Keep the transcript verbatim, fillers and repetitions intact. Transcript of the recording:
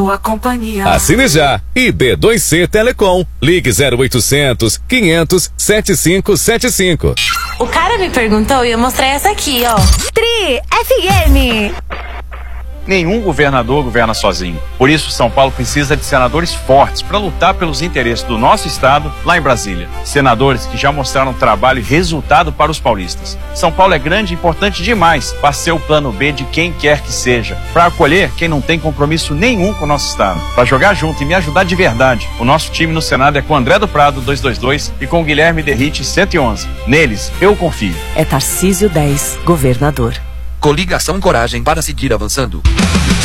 Boa companhia. Assine já. I B dois C Telecom. Ligue zero oitocentos, quinhentos, setenta e cinco setenta e cinco. O cara me perguntou e eu mostrei essa aqui, ó. Tri F M. Nenhum governador governa sozinho. Por isso, São Paulo precisa de senadores fortes para lutar pelos interesses do nosso estado lá em Brasília. Senadores que já mostraram trabalho e resultado para os paulistas. São Paulo é grande e importante demais para ser o plano B de quem quer que seja. Para acolher quem não tem compromisso nenhum com o nosso estado. Para jogar junto e me ajudar de verdade. O nosso time no Senado é com André do Prado, duzentos e vinte e dois, e com Guilherme Derrite, cento e onze. Neles, eu confio. É Tarcísio dez, governador. Coligação Coragem para seguir avançando.